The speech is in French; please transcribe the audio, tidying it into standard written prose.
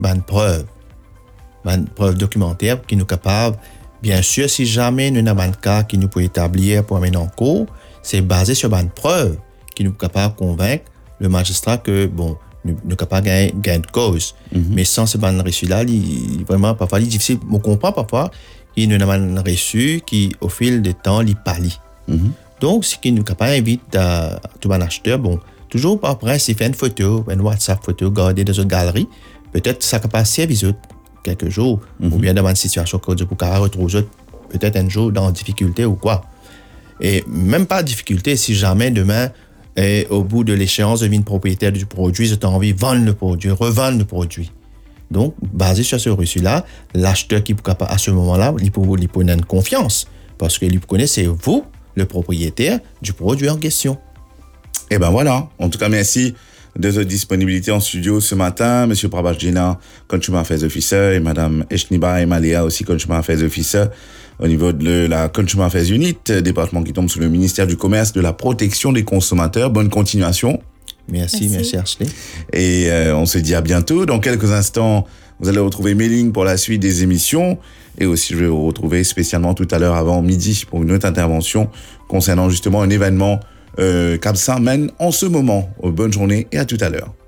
une preuve documentaire qui nous capable. Bien sûr, si jamais nous avons un cas qui nous peut établir pour amener en cours, c'est basé sur une preuve qui nous capable de convaincre le magistrat que, bon, nous sommes capables de gagner de cause. Mais sans ce ban reçu-là, vraiment, parfois, il est difficile. On comprend parfois qu'il y a un reçu qui, au fil du temps, il pâlit. Donc, ce qui nous capable d'inviter tout un acheteur, bon, toujours après, s'il fait une photo, une WhatsApp photo, garder dans une galerie, peut-être ça capable de servir quelques jours, ou bien dans une situation que vous pouvez retrouver peut-être un jour dans difficulté ou quoi. Et même pas de difficulté, si jamais demain, au bout de l'échéance, devient propriétaire du produit, vous avez envie de vendre le produit, revendre le produit. Donc, basé sur ce reçu-là, l'acheteur qui peut à ce moment-là, il peut une confiance, parce qu'il connaît, c'est vous, le propriétaire du produit en question. Et ben voilà. En tout cas, merci de votre disponibilité en studio ce matin, Monsieur Prabhat Jena, Consumer Affairs Officer, et Madame Eshniba Emalia aussi, Consumer Affairs Officer, au niveau de la Consumer Affairs Unit, département qui tombe sous le ministère du Commerce, de la protection des consommateurs. Bonne continuation. Merci Ashley. Et on se dit à bientôt. Dans quelques instants, vous allez retrouver Méline pour la suite des émissions. Et aussi, je vais vous retrouver spécialement tout à l'heure avant midi pour une autre intervention concernant justement un événement qu'Absa mène en ce moment. Bonne journée et à tout à l'heure.